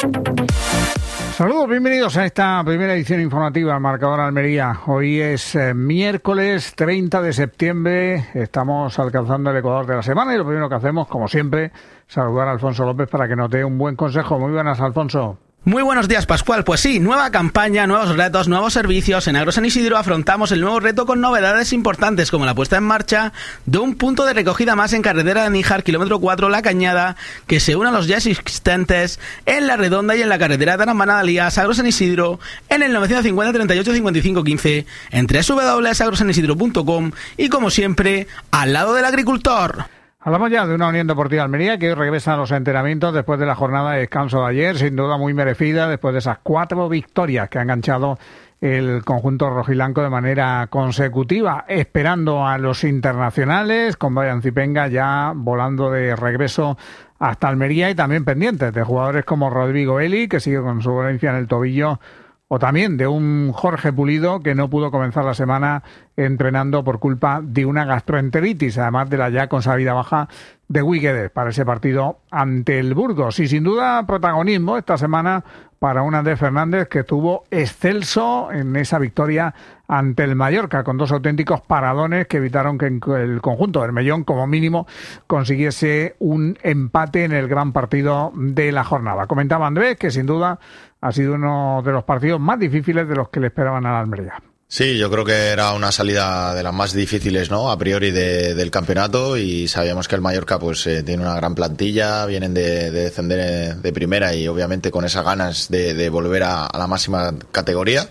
Saludos, bienvenidos a esta primera edición informativa del Marcador Almería. Hoy es miércoles 30 de septiembre, estamos alcanzando el Ecuador de la semana y lo primero que hacemos, como siempre, saludar a Alfonso López para que nos dé un buen consejo. Muy buenas, Alfonso. Muy buenos días, Pascual. Pues sí, nueva campaña, nuevos retos, nuevos servicios. En Agro San Isidro afrontamos el nuevo reto con novedades importantes como la puesta en marcha de un punto de recogida más en carretera de Níjar, kilómetro 4, La Cañada, que se une a los ya existentes en La Redonda y en la carretera de Aramana-Dalías, Agro San Isidro, en el 950 38 55 15, en www.agrosanIsidro.com y, como siempre, al lado del agricultor. Hablamos ya de una Unión Deportiva Almería que hoy regresa a los entrenamientos después de la jornada de descanso de ayer, sin duda muy merecida, después de esas 4 victorias que ha enganchado el conjunto rojiblanco de manera consecutiva, esperando a los internacionales, con Brian Zipenga ya volando de regreso hasta Almería y también pendientes de jugadores como Rodrigo Eli, que sigue con su dolencia en el tobillo, o también de un Jorge Pulido que no pudo comenzar la semana entrenando por culpa de una gastroenteritis, además de la ya consabida baja de Guiguedes para ese partido ante el Burgos. Y sin duda protagonismo esta semana para un Andrés Fernández que estuvo excelso en esa victoria ante el Mallorca, con 2 auténticos paradones que evitaron que el conjunto de Hermellón, como mínimo, consiguiese un empate en el gran partido de la jornada. Comentaba Andrés que sin duda ha sido uno de los partidos más difíciles de los que le esperaban a la Almería. Sí, yo creo que era una salida de las más difíciles, ¿no? A priori del campeonato, y sabíamos que el Mallorca pues tiene una gran plantilla, vienen de descender de primera y obviamente con esas ganas de volver a la máxima categoría.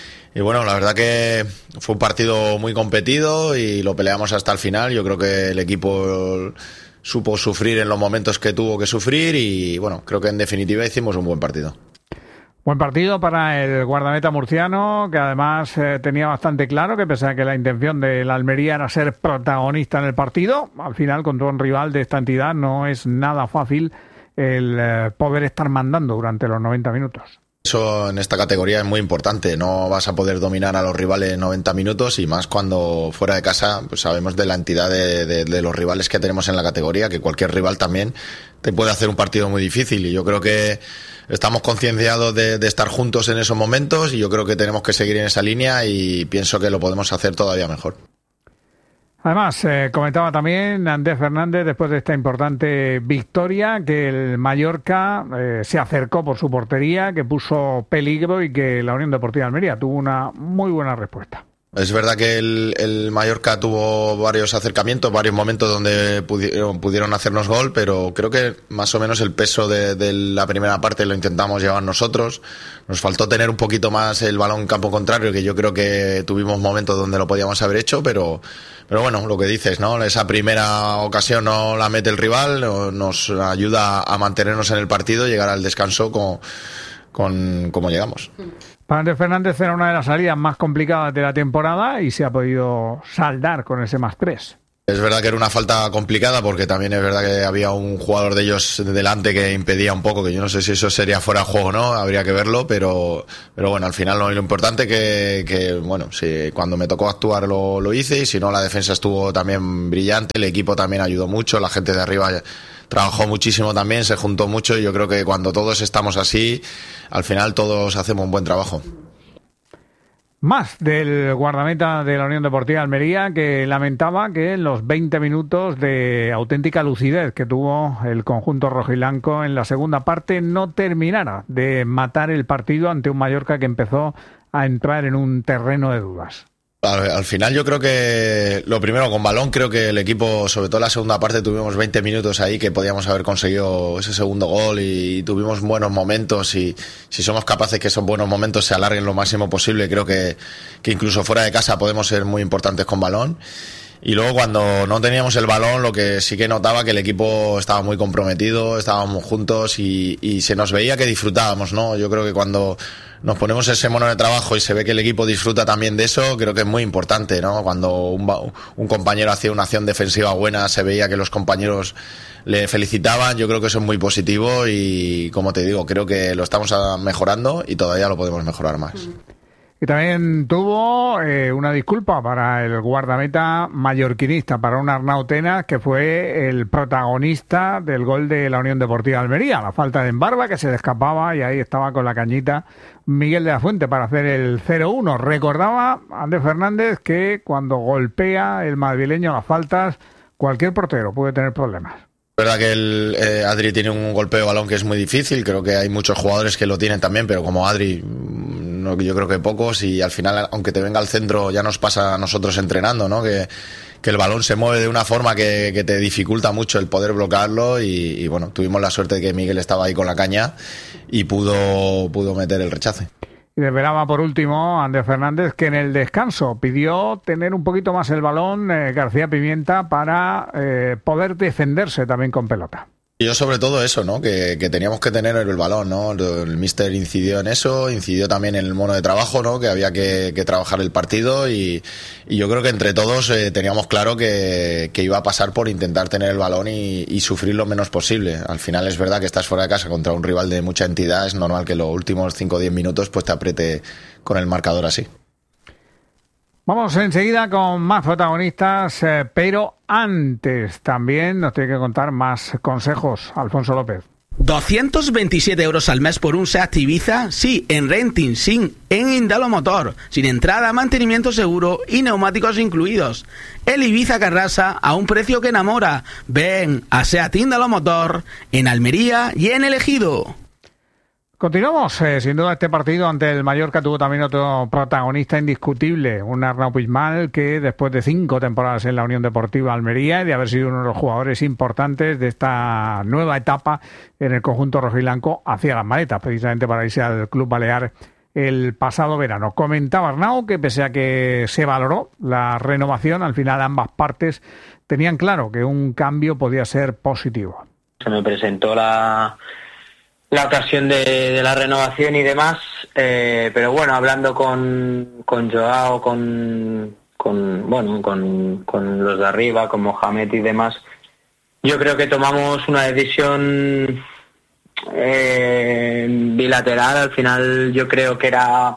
Y bueno, la verdad que fue un partido muy competido y lo peleamos hasta el final. Yo creo que el equipo supo sufrir en los momentos que tuvo que sufrir y bueno, creo que en definitiva hicimos un buen partido. Buen partido para el guardameta murciano, que además tenía bastante claro que pese a que la intención de la Almería era ser protagonista en el partido, al final contra un rival de esta entidad no es nada fácil el poder estar mandando durante los 90 minutos. Eso en esta categoría es muy importante, no vas a poder dominar a los rivales 90 minutos y más cuando fuera de casa pues sabemos de la entidad de los rivales que tenemos en la categoría, que cualquier rival también te puede hacer un partido muy difícil y yo creo que estamos concienciados de estar juntos en esos momentos y yo creo que tenemos que seguir en esa línea y pienso que lo podemos hacer todavía mejor. Además, comentaba también Andrés Fernández, después de esta importante victoria, que el Mallorca se acercó por su portería, que puso peligro y que la Unión Deportiva Almería tuvo una muy buena respuesta. Es verdad que el Mallorca tuvo varios acercamientos, varios momentos donde pudieron hacernos gol, pero creo que más o menos el peso de la primera parte lo intentamos llevar nosotros. Nos faltó tener un poquito más el balón en campo contrario, que yo creo que tuvimos momentos donde lo podíamos haber hecho, pero bueno, lo que dices, ¿no? Esa primera ocasión no la mete el rival, nos ayuda a mantenernos en el partido y llegar al descanso como llegamos. Para Andrés Fernández era una de las salidas más complicadas de la temporada y se ha podido saldar con ese +3. Es verdad que era una falta complicada porque también es verdad que había un jugador de ellos delante que impedía un poco, que yo no sé si eso sería fuera de juego o no, habría que verlo, pero bueno, al final lo importante que bueno, si cuando me tocó actuar lo hice y si no la defensa estuvo también brillante, el equipo también ayudó mucho, la gente de arriba trabajó muchísimo también, se juntó mucho y yo creo que cuando todos estamos así, al final todos hacemos un buen trabajo. Más del guardameta de la Unión Deportiva Almería, que lamentaba que en los 20 minutos de auténtica lucidez que tuvo el conjunto rojiblanco en la segunda parte no terminara de matar el partido ante un Mallorca que empezó a entrar en un terreno de dudas. Al final yo creo que lo primero con balón, creo que el equipo, sobre todo en la segunda parte, tuvimos 20 minutos ahí que podíamos haber conseguido ese segundo gol y tuvimos buenos momentos y si somos capaces que esos buenos momentos se alarguen lo máximo posible, creo que incluso fuera de casa podemos ser muy importantes con balón. Y luego cuando no teníamos el balón, lo que sí que notaba que el equipo estaba muy comprometido, estábamos juntos y se nos veía que disfrutábamos, ¿no? Yo creo que cuando nos ponemos ese mono de trabajo y se ve que el equipo disfruta también de eso, creo que es muy importante, ¿no? Cuando un compañero hacía una acción defensiva buena, se veía que los compañeros le felicitaban, yo creo que eso es muy positivo y, como te digo, creo que lo estamos mejorando y todavía lo podemos mejorar más. Y también tuvo una disculpa para el guardameta mallorquinista, para un Arnau Tenas, que fue el protagonista del gol de la Unión Deportiva Almería. La falta de Embarba, que se le escapaba, y ahí estaba con la cañita Miguel de la Fuente para hacer el 0-1. Recordaba Ander Fernández que cuando golpea el madrileño las faltas, cualquier portero puede tener problemas. Es verdad que Adri tiene un golpeo de balón que es muy difícil, creo que hay muchos jugadores que lo tienen también, pero como Adri, no, yo creo que pocos, y al final, aunque te venga al centro, ya nos pasa a nosotros entrenando, ¿no? Que el balón se mueve de una forma que te dificulta mucho el poder bloquearlo, y bueno, tuvimos la suerte de que Miguel estaba ahí con la caña y pudo meter el rechace. Y desvelaba por último Ander Fernández que en el descanso pidió tener un poquito más el balón García Pimienta para poder defenderse también con pelota. Y yo sobre todo eso, ¿no? Que teníamos que tener el balón, ¿no? El míster incidió en eso, incidió también en el mono de trabajo, ¿no? Que había que trabajar el partido, y yo creo que entre todos teníamos claro que iba a pasar por intentar tener el balón y sufrir lo menos posible. Al final es verdad que estás fuera de casa contra un rival de mucha entidad, es normal que los últimos 5 o 10 minutos pues te apriete con el marcador así. Vamos enseguida con más protagonistas, pero antes también nos tiene que contar más consejos Alfonso López. 227 euros al mes por un Seat Ibiza, sí, en renting, sin en Indalo Motor, sin entrada, mantenimiento seguro y neumáticos incluidos. El Ibiza que arrasa a un precio que enamora. Ven a Seat Indalo Motor en Almería y en El Ejido. Continuamos, sin duda este partido ante el Mallorca tuvo también otro protagonista indiscutible, un Arnau Puigmal que después de 5 temporadas en la Unión Deportiva Almería y de haber sido uno de los jugadores importantes de esta nueva etapa en el conjunto rojiblanco, hacía las maletas precisamente para irse al Club Balear el pasado verano. Comentaba Arnau que pese a que se valoró la renovación, al final ambas partes tenían claro que un cambio podía ser positivo. Se me presentó la ocasión de la renovación y demás, pero bueno, hablando con Joao, con los de arriba, con Mohamed y demás, yo creo que tomamos una decisión bilateral. Al final yo creo que era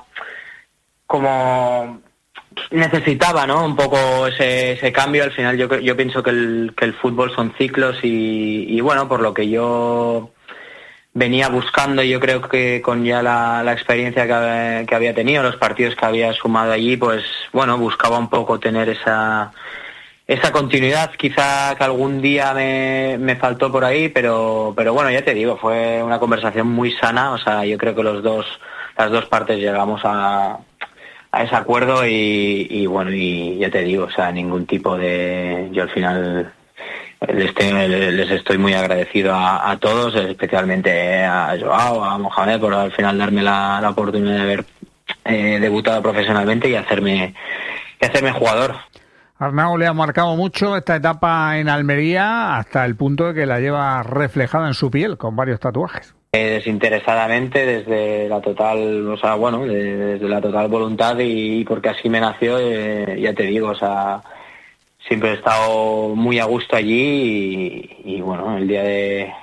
como necesitaba, ¿no? Un poco ese cambio. Al final yo pienso que el fútbol son ciclos y bueno, por lo que yo venía buscando, yo creo que con ya la experiencia que había tenido, los partidos que había sumado allí, pues bueno, buscaba un poco tener esa continuidad. Quizá que algún día me faltó por ahí, pero bueno, ya te digo, fue una conversación muy sana. O sea, yo creo que las dos partes llegamos a ese acuerdo y bueno, y ya te digo, o sea, ningún tipo de... Yo al final les estoy muy agradecido a todos, especialmente a Joao, a Mohamed, por al final darme la oportunidad de haber debutado profesionalmente y hacerme jugador. Arnau le ha marcado mucho esta etapa en Almería hasta el punto de que la lleva reflejada en su piel con varios tatuajes. Desinteresadamente, desde la total, o sea, bueno, desde la total voluntad y porque así me nació, ya te digo, o sea, siempre he estado muy a gusto allí y bueno, el día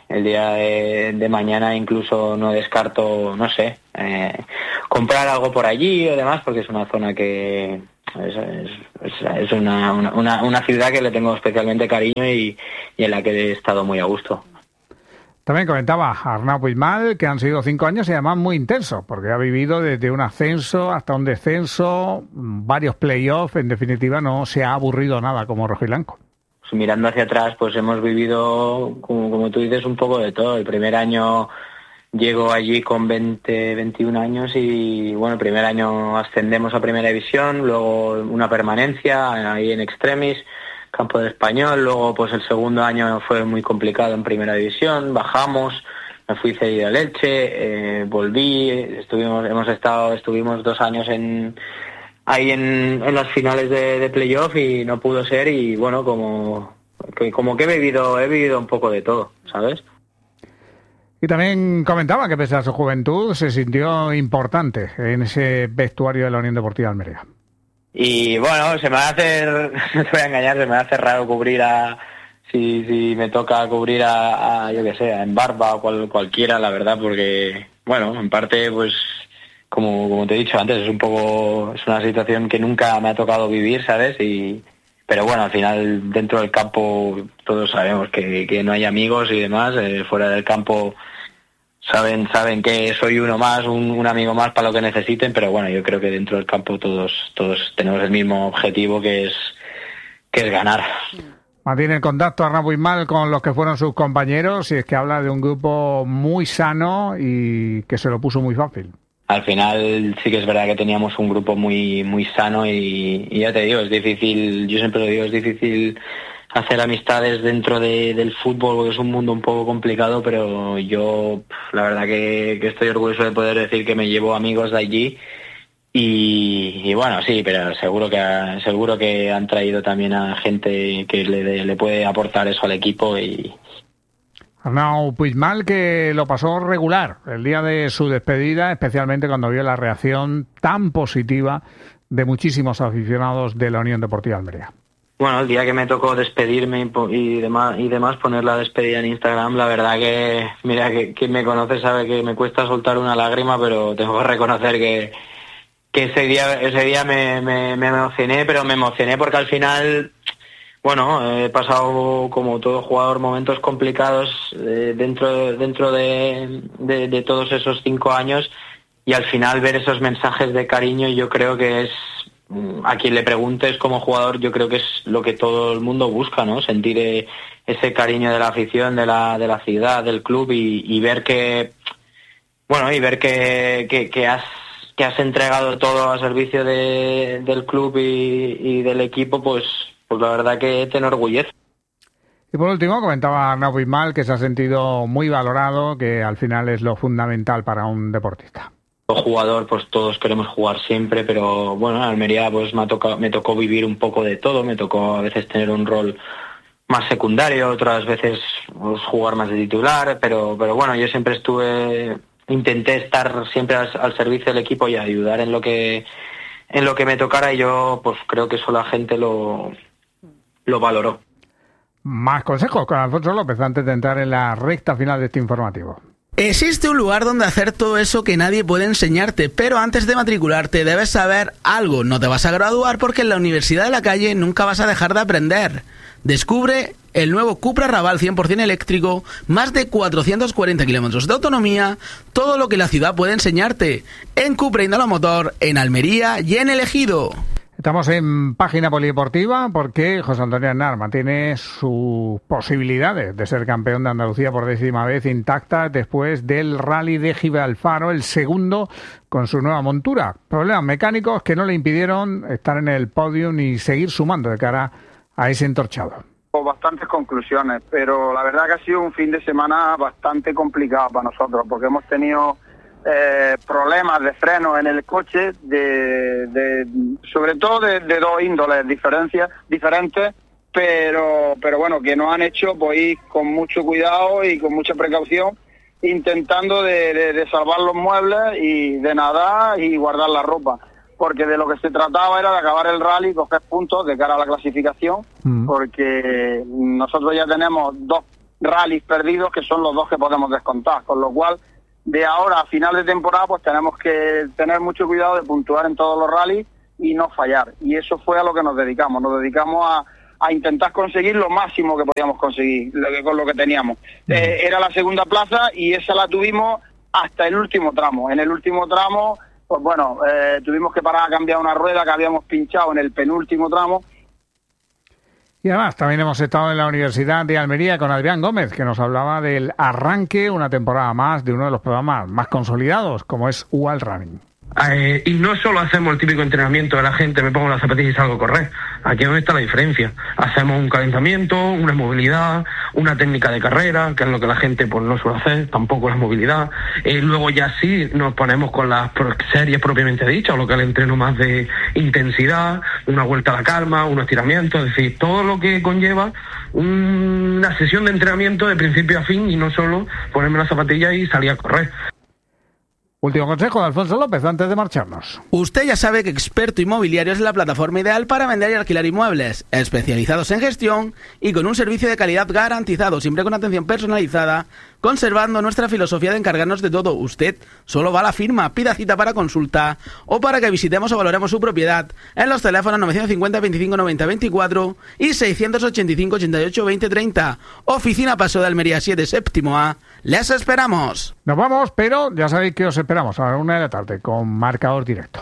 de mañana incluso no descarto, no sé, comprar algo por allí o demás, porque es una zona que es una ciudad que le tengo especialmente cariño y en la que he estado muy a gusto. También comentaba Arnau Puigmal que han sido 5 años y además muy intensos, porque ha vivido desde un ascenso hasta un descenso, varios playoffs, en definitiva no se ha aburrido nada como rojiblanco. Pues mirando hacia atrás, pues hemos vivido, como tú dices, un poco de todo. El primer año llego allí con 21 años y bueno, el primer año ascendemos a Primera División, luego una permanencia ahí en extremis, campo del Español, luego pues el segundo año fue muy complicado en Primera División, bajamos, me fui cedido al Elche, volví, estuvimos 2 años ahí en las finales de playoff y no pudo ser y bueno, como que he vivido un poco de todo, ¿sabes? Y también comentaba que pese a su juventud se sintió importante en ese vestuario de la Unión Deportiva Almería. Y bueno, se me va a hacer, no te voy a engañar, se me va a hacer raro cubrir si me toca cubrir yo que sé, en Barba o cualquiera, la verdad, porque, bueno, en parte, pues, como te he dicho antes, es una situación que nunca me ha tocado vivir, ¿sabes? Pero bueno, al final dentro del campo todos sabemos que no hay amigos y demás, fuera del campo saben que soy uno más, un amigo más para lo que necesiten, pero bueno, yo creo que dentro del campo todos tenemos el mismo objetivo, que es ganar. Mantiene el contacto Arnau Puigmal con los que fueron sus compañeros, y es que habla de un grupo muy sano y que se lo puso muy fácil. Al final sí que es verdad que teníamos un grupo muy muy sano y ya te digo, es difícil, yo siempre lo digo, es difícil hacer amistades dentro del fútbol, porque es un mundo un poco complicado, pero yo la verdad que estoy orgulloso de poder decir que me llevo amigos de allí y bueno, sí, pero seguro que han traído también a gente que le puede aportar eso al equipo. Y Arnau Puigmal, que lo pasó regular el día de su despedida, especialmente cuando vio la reacción tan positiva de muchísimos aficionados de la Unión Deportiva Almería. Bueno, el día que me tocó despedirme y demás, poner la despedida en Instagram, la verdad que, mira, que quien me conoce sabe que me cuesta soltar una lágrima, pero tengo que reconocer que ese día me emocioné, pero me emocioné porque al final, bueno, he pasado como todo jugador momentos complicados dentro de todos esos 5 años, y al final ver esos mensajes de cariño, yo creo que es, a quien le preguntes como jugador, yo creo que es lo que todo el mundo busca, ¿no? Sentir ese cariño de la afición, de la ciudad, del club, y ver que, bueno, y ver que has entregado todo al servicio del club y del equipo, pues la verdad que te enorgullece. Y por último, comentaba Arnau Puigmal que se ha sentido muy valorado, que al final es lo fundamental para un deportista. Como jugador, pues todos queremos jugar siempre, pero bueno, en Almería pues me tocó vivir un poco de todo, me tocó a veces tener un rol más secundario, otras veces pues, jugar más de titular, pero bueno, yo siempre intenté estar siempre al servicio del equipo y ayudar en lo que me tocara, y yo pues creo que eso la gente lo valoró. Más consejos con Alfonso López antes de entrar en la recta final de este informativo. Existe un lugar donde hacer todo eso que nadie puede enseñarte, pero antes de matricularte debes saber algo. No te vas a graduar porque en la Universidad de la Calle nunca vas a dejar de aprender. Descubre el nuevo Cupra Raval 100% eléctrico, más de 440 kilómetros de autonomía, todo lo que la ciudad puede enseñarte. En Cupra Indalo Motor, en Almería y en El Ejido. Estamos en página polideportiva porque José Antonio Aznar mantiene sus posibilidades de ser campeón de Andalucía por 10ª vez intactas después del Rally de Gibralfaro, el segundo con su nueva montura. Problemas mecánicos que no le impidieron estar en el podio ni seguir sumando de cara a ese entorchado. Bastantes conclusiones, pero la verdad que ha sido un fin de semana bastante complicado para nosotros porque hemos tenido problemas de freno en el coche, sobre todo de dos índoles diferentes, pero bueno, que nos han hecho pues ir con mucho cuidado y con mucha precaución, intentando de salvar los muebles y de nadar y guardar la ropa, porque de lo que se trataba era de acabar el rally, coger puntos de cara a la clasificación, porque nosotros ya tenemos 2 rallies perdidos que son los 2 que podemos descontar, con lo cual de ahora a final de temporada pues tenemos que tener mucho cuidado de puntuar en todos los rallies y no fallar, y eso fue a lo que nos dedicamos a intentar conseguir lo máximo que podíamos conseguir con lo que teníamos. Era la segunda plaza y esa la tuvimos hasta el último tramo. En el último tramo pues bueno, tuvimos que parar a cambiar una rueda que habíamos pinchado en el penúltimo tramo. Y además también hemos estado en la Universidad de Almería con Adrián Gómez, que nos hablaba del arranque, una temporada más, de uno de los programas más consolidados, como es UAL Running. Y no solo hacemos el típico entrenamiento de la gente, me pongo las zapatillas y salgo a correr. Aquí es donde está la diferencia. Hacemos un calentamiento, una movilidad, una técnica de carrera, que es lo que la gente pues no suele hacer, tampoco la movilidad. Luego ya sí nos ponemos con las series propiamente dichas, o lo que es el entreno más de intensidad, una vuelta a la calma, un estiramiento, es decir, todo lo que conlleva una sesión de entrenamiento de principio a fin y no solo ponerme las zapatillas y salir a correr. Último consejo de Alfonso López antes de marcharnos. Usted ya sabe que Experto Inmobiliario es la plataforma ideal para vender y alquilar inmuebles, especializados en gestión y con un servicio de calidad garantizado, siempre con atención personalizada, conservando nuestra filosofía de encargarnos de todo. Usted solo va a la firma. Pida cita para consulta o para que visitemos o valoremos su propiedad en los teléfonos 950 25 90 24 y 685 88 20 30. Oficina Paseo de Almería 7, séptimo A. ¡Les esperamos! Nos vamos, pero ya sabéis que os esperamos a la 1 de la tarde con Marcador Directo.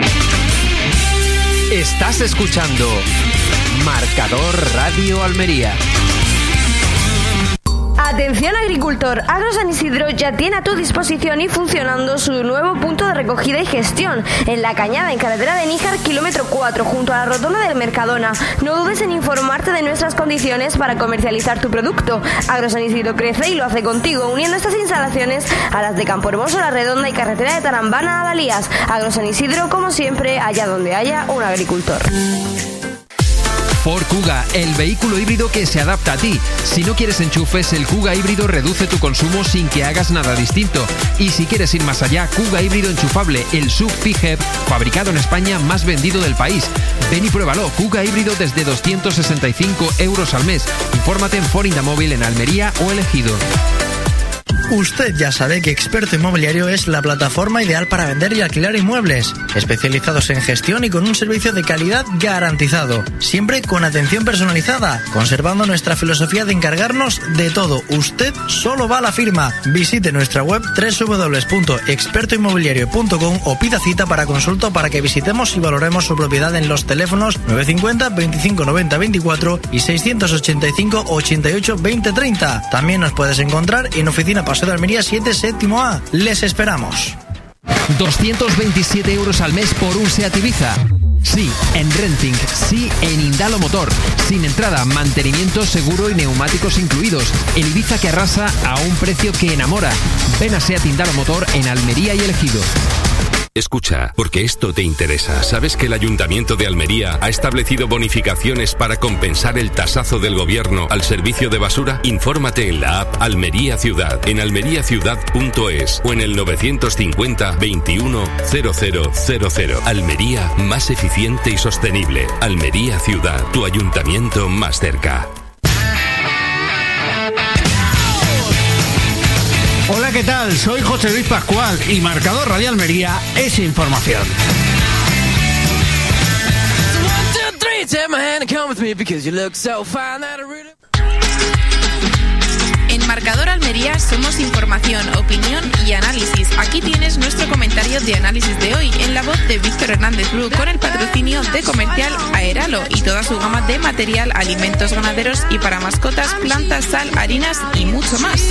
Estás escuchando Marcador Radio Almería. Atención agricultor, Agro San Isidro ya tiene a tu disposición y funcionando su nuevo punto de recogida y gestión en La Cañada, en carretera de Níjar, kilómetro 4, junto a la rotonda del Mercadona. No dudes en informarte de nuestras condiciones para comercializar tu producto. Agro San Isidro crece y lo hace contigo, uniendo estas instalaciones a las de Campo Hermoso, La Redonda y carretera de Tarambana a Dalías. Agro San Isidro, como siempre, allá donde haya un agricultor. Ford Kuga, el vehículo híbrido que se adapta a ti. Si no quieres enchufes, el Kuga híbrido reduce tu consumo sin que hagas nada distinto. Y si quieres ir más allá, Kuga híbrido enchufable, el SUV PHEV, fabricado en España, más vendido del país. Ven y pruébalo, Kuga híbrido desde 265 euros al mes. Infórmate en Ford Indamóvil en Almería o El Ejido. Usted ya sabe que Experto Inmobiliario es la plataforma ideal para vender y alquilar inmuebles, especializados en gestión y con un servicio de calidad garantizado, siempre con atención personalizada, conservando nuestra filosofía de encargarnos de todo. Usted solo va a la firma. Visite nuestra web www.expertoinmobiliario.com o pida cita para consulta para que visitemos y valoremos su propiedad en los teléfonos 950 25 90 24 y 685 88 20 30. También nos puedes encontrar en Oficina Paseo de Almería 7, séptimo A. Les esperamos. 227 euros al mes por un Seat Ibiza. Sí, en renting. Sí, en Indalo Motor. Sin entrada, mantenimiento, seguro y neumáticos incluidos. El Ibiza que arrasa a un precio que enamora. Ven a Seat Indalo Motor en Almería y El Ejido. Escucha, porque esto te interesa. ¿Sabes que el Ayuntamiento de Almería ha establecido bonificaciones para compensar el tasazo del gobierno al servicio de basura? Infórmate en la app Almería Ciudad, en almeriaciudad.es o en el 950 21 0000. Almería, más eficiente y sostenible. Almería Ciudad, tu ayuntamiento más cerca. Hola, ¿qué tal? Soy José Luis Pascual y Marcador Radio Almería es información. En Marcador Almería somos información, opinión y análisis. Aquí tienes nuestro comentario de análisis de hoy en la voz de Víctor Hernández Bru, con el patrocinio de Comercial Aeralo y toda su gama de material, alimentos ganaderos y para mascotas, plantas, sal, harinas y mucho más.